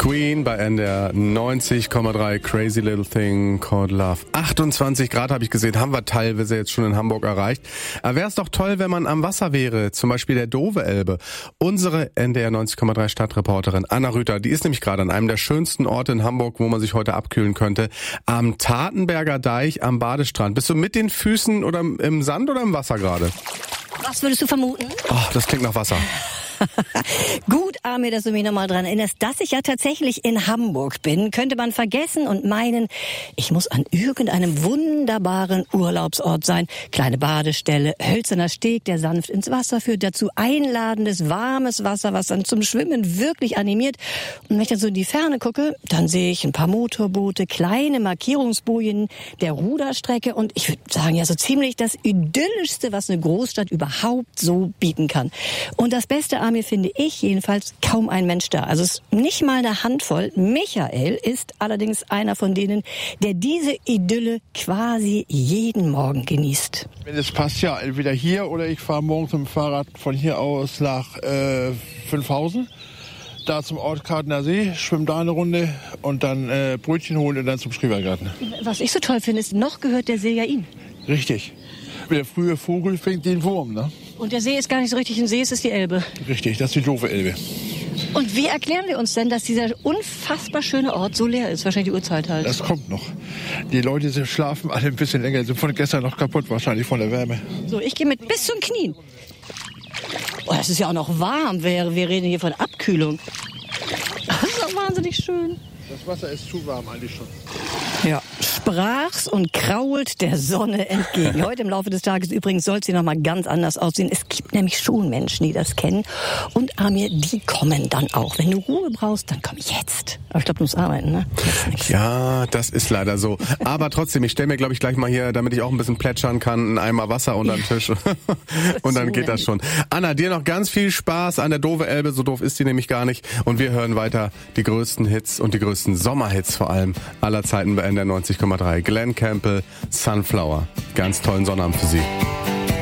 Queen bei NDR 90,3 Crazy Little Thing Called Love. 28 Grad habe ich gesehen, haben wir teilweise jetzt schon in Hamburg erreicht. Aber wäre es doch toll, wenn man am Wasser wäre, zum Beispiel der Dove-Elbe. Unsere NDR 90,3 Stadtreporterin Anna Rüther, die ist nämlich gerade an einem der schönsten Orte in Hamburg, wo man sich heute abkühlen könnte, am Tatenberger Deich am Badestrand. Bist du mit den Füßen oder im Sand oder im Wasser gerade? Was würdest du vermuten? Oh, das klingt nach Wasser. Gut, Amir, dass du mich nochmal dran erinnerst, dass ich ja tatsächlich in Hamburg bin. Könnte man vergessen und meinen, ich muss an irgendeinem wunderbaren Urlaubsort sein. Kleine Badestelle, hölzerner Steg, der sanft ins Wasser führt. Dazu einladendes, warmes Wasser, was dann zum Schwimmen wirklich animiert. Und wenn ich dann so in die Ferne gucke, dann sehe ich ein paar Motorboote, kleine Markierungsbojen der Ruderstrecke. Und ich würde sagen, ja, so ziemlich das Idyllischste, was eine Großstadt überhaupt so bieten kann. Und das Beste, Amir, finde ich jedenfalls, kaum ein Mensch da. Also es ist nicht mal eine Handvoll. Michael ist allerdings einer von denen, der diese Idylle quasi jeden Morgen genießt. Wenn es passt, ja, entweder hier oder ich fahre morgens mit dem Fahrrad von hier aus nach Fünfhausen. Da zum Ort Kartener See, schwimme da eine Runde und dann Brötchen holen und dann zum Schrebergarten. Was ich so toll finde, ist, noch gehört der See ja ihm. Richtig. Der frühe Vogel fängt den Wurm, ne? Und der See ist gar nicht so richtig ein See, es ist die Elbe. Richtig, das ist die Dove-Elbe. Und wie erklären wir uns denn, dass dieser unfassbar schöne Ort so leer ist? Wahrscheinlich die Uhrzeit halt. Das kommt noch. Die Leute schlafen alle ein bisschen länger, sind von gestern noch kaputt, wahrscheinlich von der Wärme. So, ich gehe mit bis zum Knien. Oh, das ist ja auch noch warm. Wir reden hier von Abkühlung. Das ist doch wahnsinnig schön. Das Wasser ist zu warm eigentlich schon. Ja, sprach's und krault der Sonne entgegen. Heute im Laufe des Tages übrigens soll es hier nochmal ganz anders aussehen. Es gibt nämlich schon Menschen, die das kennen. Und Amir, die kommen dann auch. Wenn du Ruhe brauchst, dann komm jetzt. Aber ich glaube, du musst arbeiten, ne? Ja, das ist leider so. Aber trotzdem, ich stelle mir, glaube ich, gleich mal hier, damit ich auch ein bisschen plätschern kann, einen Eimer Wasser unter den Tisch. Und dann geht das schon. Anna, dir noch ganz viel Spaß an der Dove-Elbe. So doof ist die nämlich gar nicht. Und wir hören weiter die größten Hits und die größten Sommerhits vor allem aller Zeiten bei NDR 90,3. Glenn Campbell, Sunflower. Ganz tollen Sonnabend für Sie.